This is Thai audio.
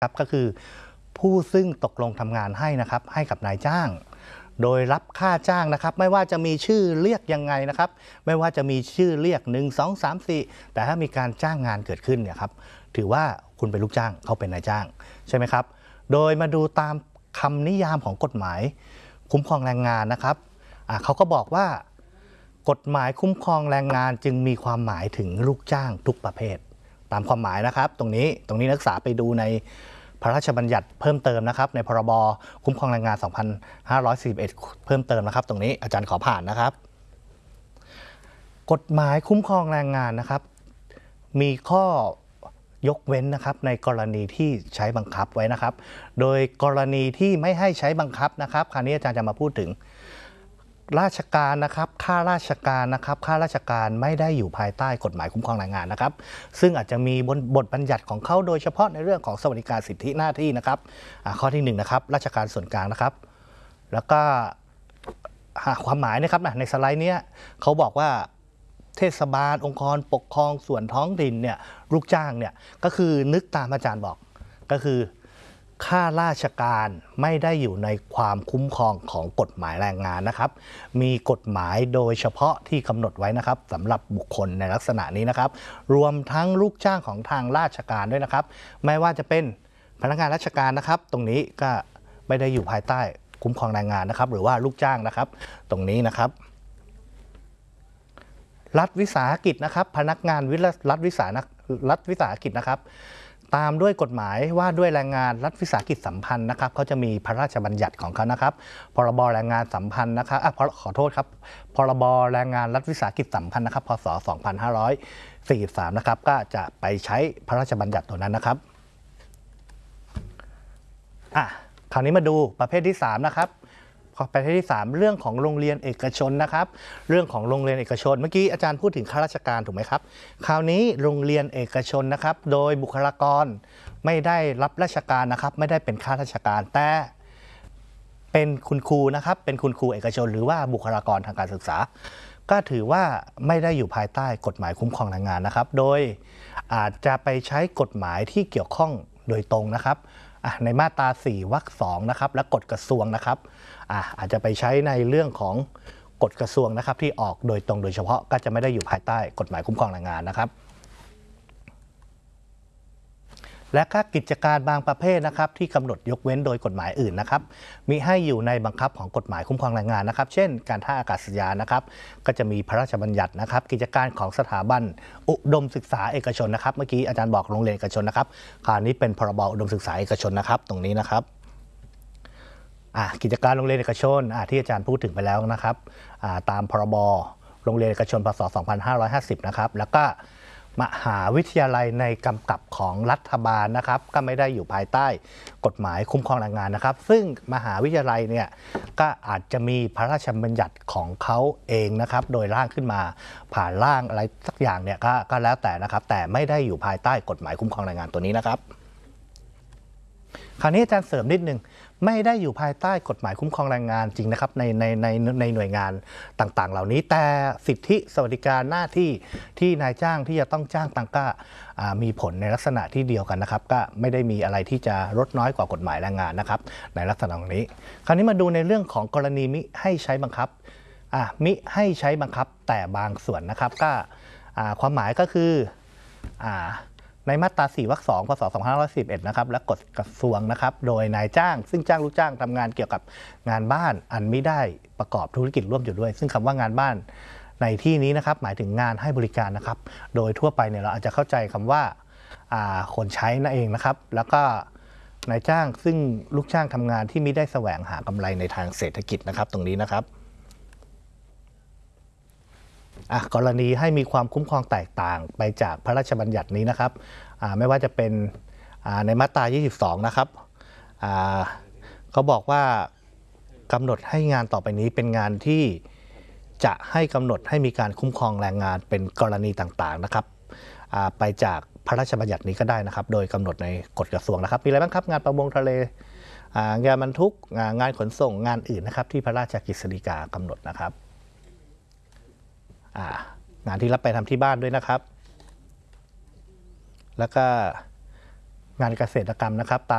ครับก็คือผู้ซึ่งตกลงทำงานให้นะครับให้กับนายจ้างโดยรับค่าจ้างนะครับไม่ว่าจะมีชื่อเรียกยังไงนะครับไม่ว่าจะมีชื่อเรียก1 2 3 4แต่ถ้ามีการจ้างงานเกิดขึ้นเนี่ยครับถือว่าคุณเป็นลูกจ้างเขาเป็นนายจ้างใช่ไหมครับโดยมาดูตามคำนิยามของกฎหมายคุ้มครองแรงงานนะครับเขาก็บอกว่ากฎหมายคุ้มครองแรงงานจึงมีความหมายถึงลูกจ้างทุกประเภทตามความหมายนะครับตรงนี้นักศึกษาไปดูในพระราชบัญญัติเพิ่มเติมนะครับในพรบคุ้มครองแรงงาน 2541 เพิ่มเติมนะครับตรงนี้อาจารย์ขอผ่านนะครับกฎหมายคุ้มครองแรงงานนะครับมีข้อยกเว้นนะครับในกรณีที่ใช้บังคับไว้นะครับโดยกรณีที่ไม่ให้ใช้บังคับนะครับคราวนี้อาจารย์จะมาพูดถึงราชการนะครับข้าราชการนะครับข้าราชการไม่ได้อยู่ภายใต้กฎหมายคุ้มครองแรงงานนะครับซึ่งอาจจะมีบทบัญญัติของเขาโดยเฉพาะในเรื่องของสวัสดิการสิทธิหน้าที่นะครับข้อที่1นะครับราชการส่วนกลางนะครับแล้วก็ความหมายนะครับในสไลด์นี้เขาบอกว่าเทศบาลองค์กรปกครองส่วนท้องถิ่นเนี่ยลูกจ้างเนี่ยก็คือนึกตามอาจารย์บอกก็คือข้าราชการไม่ได้อยู่ในความคุ้มครองของกฎหมายแรงงานนะครับมีกฎหมายโดยเฉพาะที่กำหนดไว้นะครับสำหรับบุคคลในลักษณะนี้นะครับรวมทั้งลูกจ้างของทางราชการด้วยนะครับไม่ว่าจะเป็นพนักงานราชการนะครับตรงนี้ก็ไม่ได้อยู่ภายใต้คุ้มครองแรงงานนะครับหรือว่าลูกจ้างนะครับตรงนี้นะครับรัฐวิสาหกิจนะครับพนักงานรัฐวิสาหกิจนะครับตามด้วยกฎหมายว่าด้วยแรงงานรัฐวิสาหกิจสัมพันธ์นะครับเขาจะมีพระราชบัญญัติของเขานะครับพรบแรงงานสัมพันธ์นะครับขอโทษครับพรบแรงงานรัฐวิสาหกิจสัมพันธ์นะครับพศ 2543นะครับก็จะไปใช้พระราชบัญญัติตัวนั้นนะครับคราวนี้มาดูประเภทที่3นะครับประเภทที่3เรื่องของโรงเรียนเอกชนนะครับเรื่องของโรงเรียนเอกชนเมื่อกี้อาจารย์พูดถึงข้าราชการถูกไหมครับคราวนี้โรงเรียนเอกชนนะครับโดยบุคลากรไม่ได้รับราชการนะครับไม่ได้เป็นข้าราชการแต่เป็นคุณครูนะครับเป็นคุณครูเอกชนหรือว่าบุคลากรทางการศึกษาก็ถือว่าไม่ได้อยู่ภายใต้กฎหมายคุ้มครองแรงงานนะครับโดยอาจจะไปใช้กฎหมายที่เกี่ยวข้องโดยตรงนะครับในมาตรา4 วรรค 2นะครับและกฎกระทรวงนะครับอาจจะไปใช้ในเรื่องของกฎกระทรวงนะครับที่ออกโดยตรงโดยเฉพาะก็จะไม่ได้อยู่ภายใต้กฎหมายคุ้มครองแรงงานนะครับและค่ากิจการบางประเภทนะครับที่กำหนดยกเว้นโดยกฎหมายอื่นนะครับมิให้อยู่ในบังคับของกฎหมายคุ้มครองแรงงานนะครับเช่นการท่าอากาศยานนะครับก็จะมีพระราชบัญญัตินะครับกิจการของสถาบันอุดมศึกษาเอกชนนะครับเมื่อกี้อาจารย์บอกโรงเรียนเอกชนนะครับคราวนี้เป็นพรบอุดมศึกษาเอกชนนะครับตรงนี้นะครับกิจการโรงเรียนเอกชนที่อาจารย์พูดถึงไปแล้วนะครับตามพรบโรงเรียนเอกชนพศ 2550นะครับแล้วก็มหาวิทยาลัยในกำกับของรัฐบาลนะครับก็ไม่ได้อยู่ภายใต้กฎหมายคุ้มครองแรงงานนะครับซึ่งมหาวิทยาลัยเนี่ยก็อาจจะมีพระราชบัญญัติของเขาเองนะครับโดยร่างขึ้นมาผ่านร่างอะไรสักอย่างเนี่ยก็แล้วแต่นะครับแต่ไม่ได้อยู่ภายใต้กฎหมายคุ้มครองแรงงานตัวนี้นะครับคราวนี้อาจารย์เสริมนิดนึงไม่ได้อยู่ภายใต้กฎหมายคุ้มครองแรงงานจริงนะครับในหน่วยงานต่างๆเหล่านี้แต่สิทธิสวัสดิการหน้าที่ที่นายจ้างที่จะต้องจ้างต่างก็มีผลในลักษณะที่เดียวกันนะครับก็ไม่ได้มีอะไรที่จะลดน้อยกว่ากฎหมายแรงงานนะครับในลักษณะนี้คราวนี้มาดูในเรื่องของกรณีมิให้ใช้บังคับมิให้ใช้บังคับแต่บางส่วนนะครับก็ความหมายก็คือในมาตรา4 วรรค 2 พศ 2511นะครับและกฎกระทรวงนะครับโดยนายจ้างซึ่งจ้างลูกจ้างทำงานเกี่ยวกับงานบ้านอันไม่ได้ประกอบธุรกิจร่วมอยู่ด้วยซึ่งคำว่างานบ้านในที่นี้นะครับหมายถึงงานให้บริการนะครับโดยทั่วไปเนี่ยเราอาจจะเข้าใจคำว่าคนใช้นั่นเองนะครับแล้วก็นายจ้างซึ่งลูกจ้างทำงานที่ไม่ได้แสวงหากำไรในทางเศรษฐกิจนะครับตรงนี้นะครับกรณีให้มีความคุ้มครองแตกต่างไปจากพระราชบัญญัตินี้นะครับไม่ว่าจะเป็นในมาตรา 22 นะครับเขาบอกว่ากำหนดให้งานต่อไปนี้เป็นงานที่จะให้กำหนดให้มีการคุ้มครองแรงงานเป็นกรณีต่างๆนะครับไปจากพระราชบัญญัตินี้ก็ได้นะครับโดยกำหนดในกฎกระทรวงนะครับมีอะไรบ้างครับงานประมงทะเลงานบรรทุกงานขนส่งงานอื่นนะครับที่พระราชกฤษฎีกากำหนดนะครับงานที่รับไปทำที่บ้านด้วยนะครับแล้วก็งานเกษตรกรรมนะครับ